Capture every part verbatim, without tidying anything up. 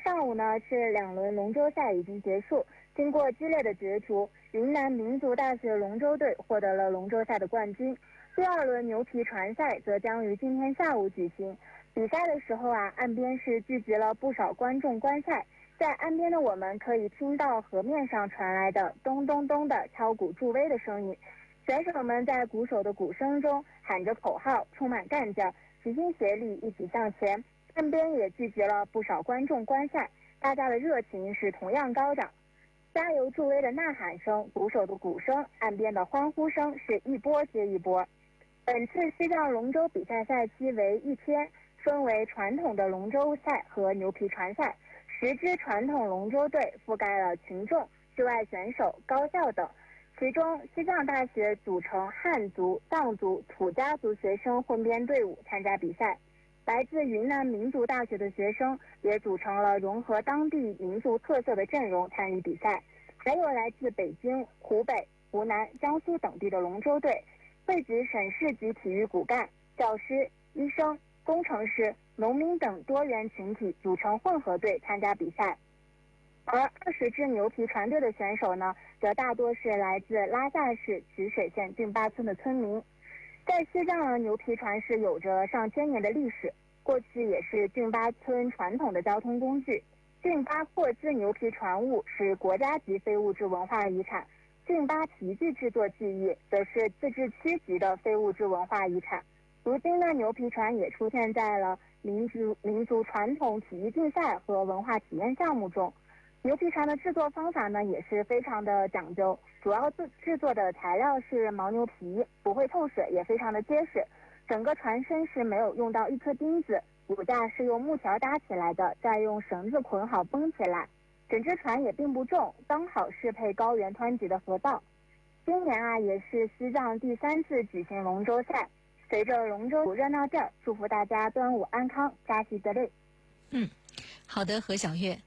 上午呢，是两轮龙舟赛已经结束，经过激烈的角逐，云南民族大学龙舟队获得了龙舟赛的冠军。第二轮牛皮船赛则将于今天下午举行。比赛的时候啊，岸边是聚集了不少观众观赛。在岸边的我们可以听到河面上传来的咚咚咚的敲鼓助威的声音，选手们在鼓手的鼓声中喊着口号，充满干劲，齐心协力一起向前。岸边也聚集了不少观众观赛，大家的热情是同样高涨，加油助威的呐喊声，鼓手的鼓声，岸边的欢呼声是一波接一波。本次西藏龙舟比赛赛期为一天，分为传统的龙舟赛和牛皮船赛。十支传统龙舟队覆盖了群众、室外选手、高校等，其中西藏大学组成汉族、藏族、土家族学生混编队伍参加比赛，来自云南民族大学的学生也组成了融合当地民族特色的阵容参与比赛，还有来自北京、湖北、湖南、江苏等地的龙舟队，汇集省市级体育骨干、教师、医生、工程师、农民等多元群体组成混合队参加比赛。而二十支牛皮船队的选手呢，则大多是来自拉萨市曲水县峻巴村的村民。在西藏的牛皮船是有着上千年的历史，过去也是峻巴村传统的交通工具。峻巴霍兹牛皮船坞是国家级非物质文化遗产，峻巴皮具制作技艺则是自治区级的非物质文化遗产。如今呢，牛皮船也出现在了民族民族传统体育竞赛和文化体验项目中。牛皮船的制作方法呢也是非常的讲究，主要制制作的材料是牦牛皮，不会透水，也非常的结实。整个船身是没有用到一颗钉子，骨架是用木条搭起来的，再用绳子捆好绷起来。整只船也并不重，刚好适配高原湍急的河道。今年啊，也是西藏第三次举行龙舟赛。随着龙舟热闹劲儿，祝福大家端午安康，扎西德勒。 嗯，好的，何小月。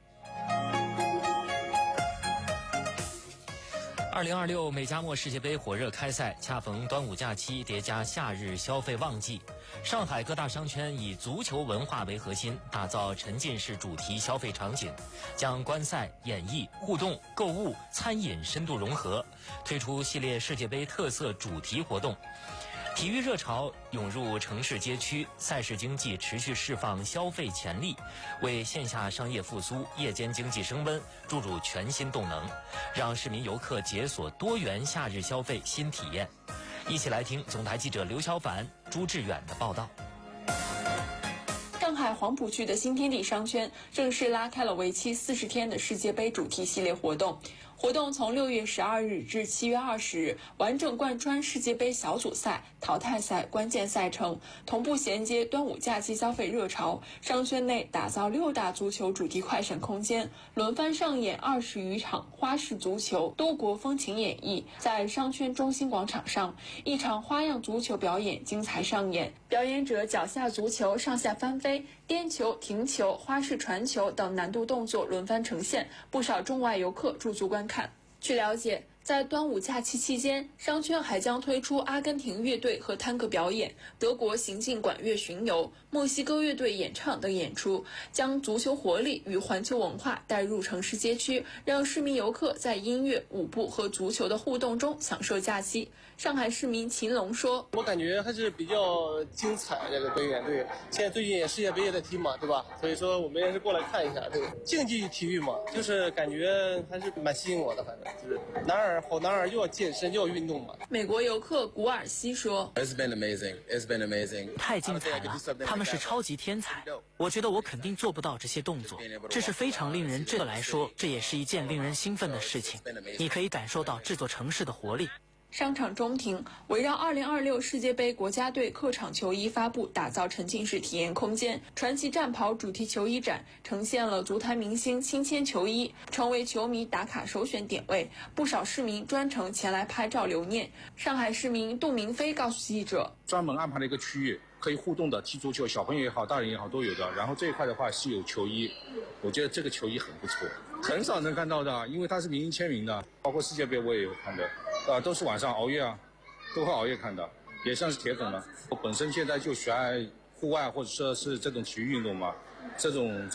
二零二六美加墨世界杯火热开赛，恰逢端午假期叠加夏日消费旺季。上海各大商圈以足球文化为核心，打造沉浸式主题消费场景，将观赛、演艺、互动、购物、餐饮深度融合，推出系列世界杯特色主题活动。体育热潮涌入城市街区，赛事经济持续释放消费潜力，为线下商业复苏、夜间经济升温注入全新动能，让市民游客解锁多元夏日消费新体验。一起来听总台记者刘小凡、朱志远的报道。 上海黄浦区的新天地商圈正式拉开了为期四十天的世界杯主题系列活动。活动从六月十二日至七月二十日，完整贯穿世界杯小组赛、淘汰赛关键赛程，同步衔接端午假期消费热潮。商圈内打造六大足球主题快闪空间，轮番上演二十余场花式足球多国风情演绎。在商圈中心广场上，一场花样足球表演精彩上演，表演者脚下足球上下翻飞、颠球、停球、花式传球等难度动作轮番呈现，不少中外游客驻足观看。据了解，在端午假期期间，商圈还将推出阿根廷乐队和探戈表演、德国行进管乐巡游、墨西哥乐队演唱等演出，将足球活力与环球文化带入城市街区，让市民游客在音乐、舞步和足球的互动中享受假期。上海市民秦龙说：“ 我感觉还是比较精彩，这个表演对。现在最近世界杯也在踢嘛，对吧？所以说我们也是过来看一下，对，竞技体育嘛，就是感觉还是蛮吸引我的，反正就是男儿好男儿又要健身又要运动嘛。” 美国游客古尔西说 ：“It's been amazing, it's been amazing， 太精彩了，他们是超级天才。我觉得我肯定做不到这些动作，这是非常令人振奋来说，这也是一件令人兴奋的事情。你可以感受到这座城市的活力。” 商场中庭围绕二零二六世界杯国家队客场球衣发布，打造沉浸式体验空间。传奇战袍主题球衣展呈现了足坛明星亲签球衣，成为球迷打卡首选点位。不少市民专程前来拍照留念。上海市民杜明飞告诉记者， 专门安排了一个区域，可以互动的踢足球，小朋友也好，大人也好都有的。然后这一块的话是有球衣，我觉得这个球衣很不错，很少能看到的，因为它是明星签名的。包括世界杯我也有看的。啊，都是晚上熬夜啊，都会熬夜看的，也算是铁粉了。我本身现在就喜爱户外或者说是这种体育运动嘛，这种。